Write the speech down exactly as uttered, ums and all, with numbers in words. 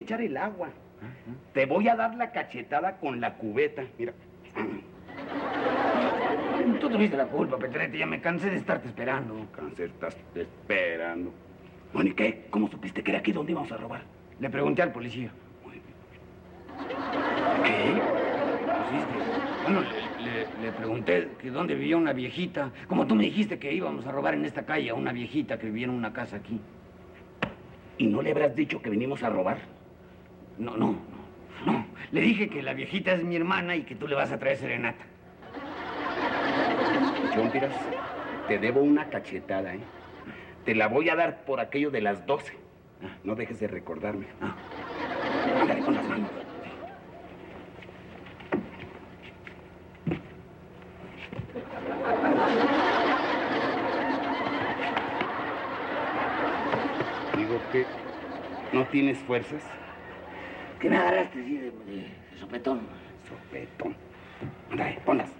echar el agua. Uh-huh. Te voy a dar la cachetada con la cubeta. Mira. Tú tuviste la culpa, Pedrete. Ya me cansé de estarte esperando. Cansé de estarte esperando. Bueno, ¿y qué? ¿Cómo supiste que era aquí donde íbamos a robar? Le pregunté al policía. ¿Qué? Pues sí, que, bueno, le, le, le pregunté que dónde vivía una viejita. Como tú me dijiste que íbamos a robar en esta calle a una viejita que vivía en una casa aquí. ¿Y no le habrás dicho que vinimos a robar? No, no, no, no. Le dije que la viejita es mi hermana y que tú le vas a traer serenata. Chompiras, te debo una cachetada, ¿eh? Te la voy a dar por aquello de las doce. Ah, no dejes de recordarme. Ah. Ándale con las manos. Digo que no tienes fuerzas. ¿Qué me agarraste así de, de, de sopetón? Sopetón. Ándale, ponlas.